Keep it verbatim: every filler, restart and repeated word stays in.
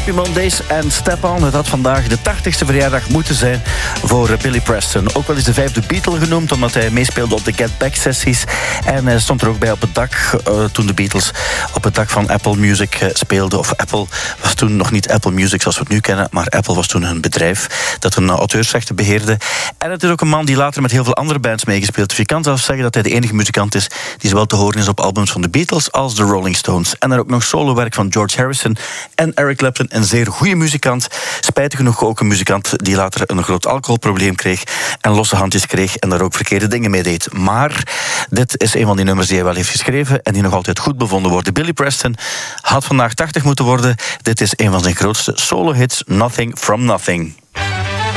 Happy Mondays en Step On. Het had vandaag de tachtigste verjaardag moeten zijn voor Billy Preston. Ook wel eens de vijfde Beatle genoemd, omdat hij meespeelde op de Get Back-sessies. En hij stond er ook bij op het dak uh, toen de Beatles op het dak van Apple Music uh, speelden. Of Apple was toen nog niet Apple Music zoals we het nu kennen, maar Apple was toen hun bedrijf dat hun uh, auteursrechten beheerde. En het is ook een man die later met heel veel andere bands meegespeeld heeft. Je kan zelfs zeggen dat hij de enige muzikant is die zowel te horen is op albums van de Beatles als de Rolling Stones. En dan ook nog solowerk van George Harrison en Eric Clapton. Een zeer goede muzikant. Spijtig genoeg ook een muzikant die later een groot alcoholprobleem kreeg en losse handjes kreeg en daar ook verkeerde dingen mee deed. Maar dit is een van die nummers die hij wel heeft geschreven en die nog altijd goed bevonden worden. Billy Preston had vandaag tachtig moeten worden. Dit is een van zijn grootste solo-hits, Nothing from Nothing.